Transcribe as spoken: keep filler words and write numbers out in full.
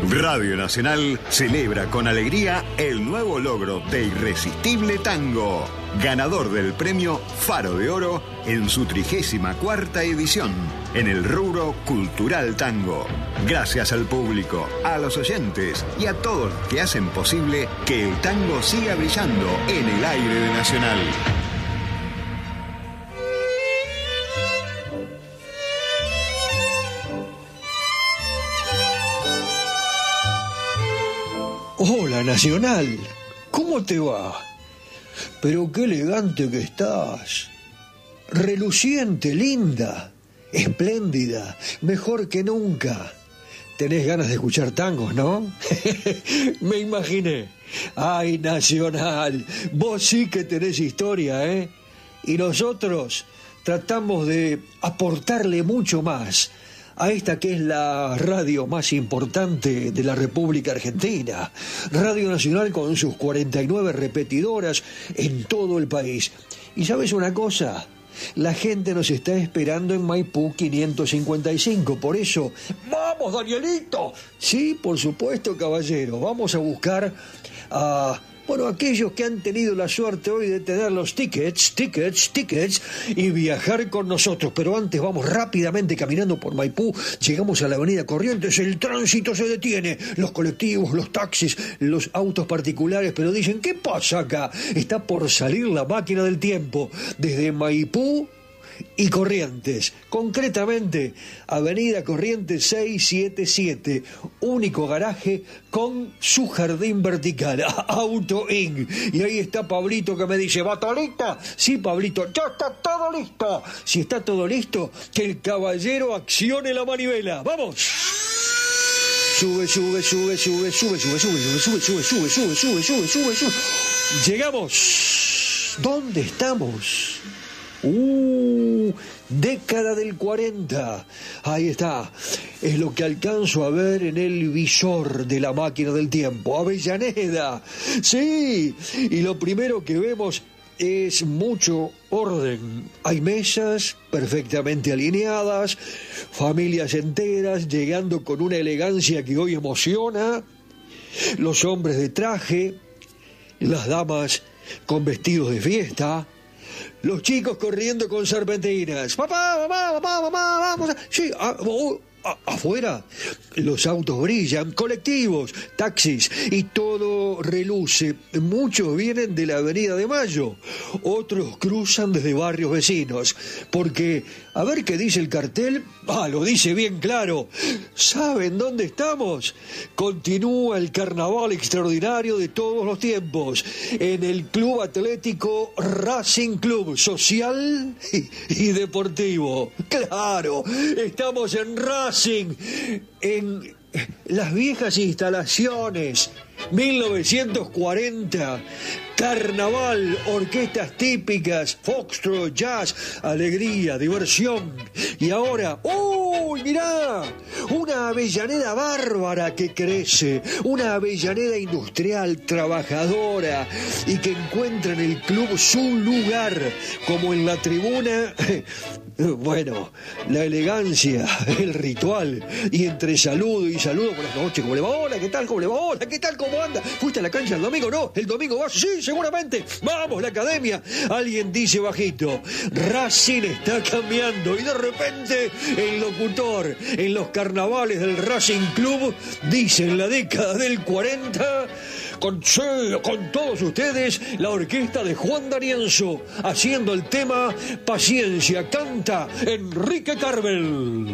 Radio Nacional celebra con alegría el nuevo logro de Irresistible Tango, ganador del premio Faro de Oro en su trigésima cuarta edición, en el rubro Cultural Tango. Gracias al público, a los oyentes y a todos los que hacen posible que el tango siga brillando en el aire de Nacional. Hola, Nacional, ¿cómo te va? Pero qué elegante que estás. Reluciente, linda, espléndida, mejor que nunca. Tenés ganas de escuchar tangos, ¿no? Me imaginé. Ay, Nacional, vos sí que tenés historia, ¿eh? Y nosotros tratamos de aportarle mucho más a esta que es la radio más importante de la República Argentina, Radio Nacional, con sus cuarenta y nueve repetidoras en todo el país. ¿Y sabes una cosa? La gente nos está esperando en Maipú quinientos cincuenta y cinco, por eso, ¡vamos, Danielito! Sí, por supuesto, caballero, vamos a buscar a... Bueno, aquellos que han tenido la suerte hoy de tener los tickets, tickets, tickets, y viajar con nosotros. Pero antes vamos rápidamente caminando por Maipú, llegamos a la avenida Corrientes, el tránsito se detiene, los colectivos, los taxis, los autos particulares, pero dicen, ¿qué pasa acá? Está por salir la máquina del tiempo, desde Maipú y Corrientes, concretamente avenida Corrientes seiscientos setenta y siete, único garaje con su jardín vertical, Auto Inc. Y ahí está Pablito que me dice, ¿va todo listo? Sí, Pablito, ya está todo listo. Si está todo listo, que el caballero accione la manivela. ¡Vamos! Sube, sube, sube, sube, sube, sube, sube, sube, sube, sube, sube, sube, sube, sube, sube, sube. Llegamos. ¿Dónde estamos? Uh, década del cuarenta. Ahí está. Es lo que alcanzo a ver en el visor de la máquina del tiempo. Avellaneda. Sí. Y lo primero que vemos es mucho orden. Hay mesas perfectamente alineadas, familias enteras llegando con una elegancia que hoy emociona, los hombres de traje, las damas con vestidos de fiesta, los chicos corriendo con serpentinas. Papá, mamá, mamá, mamá, vamos. A... Sí, a... Oh. Afuera los autos brillan, colectivos, taxis, y todo reluce. Muchos vienen de la Avenida de Mayo, otros cruzan desde barrios vecinos, porque, a ver qué dice el cartel, ah, lo dice bien claro. ¿Saben dónde estamos? Continúa el carnaval extraordinario de todos los tiempos, en el Club Atlético Racing Club, social y, y deportivo. Claro, estamos en Racing, en las viejas instalaciones, mil novecientos cuarenta, carnaval, orquestas típicas, foxtrot, jazz, alegría, diversión. Y ahora, ¡uy, mirá! Una Avellaneda bárbara que crece, una Avellaneda industrial, trabajadora, y que encuentra en el club su lugar, como en la tribuna. Bueno, la elegancia, el ritual, y entre saludo y saludo, buenas noches, ¿cómo le va? Hola, ¿qué tal? ¿Cómo le va? Hola, ¿qué tal? ¿Cómo anda? ¿Fuiste a la cancha el domingo? No, el domingo vas, sí, seguramente. Vamos, la academia. Alguien dice bajito, Racing está cambiando, y de repente el locutor en los carnavales del Racing Club dice, en la década del cuarenta, con, con todos ustedes, la orquesta de Juan D'Arienzo, haciendo el tema Paciencia, canta Enrique Carvel.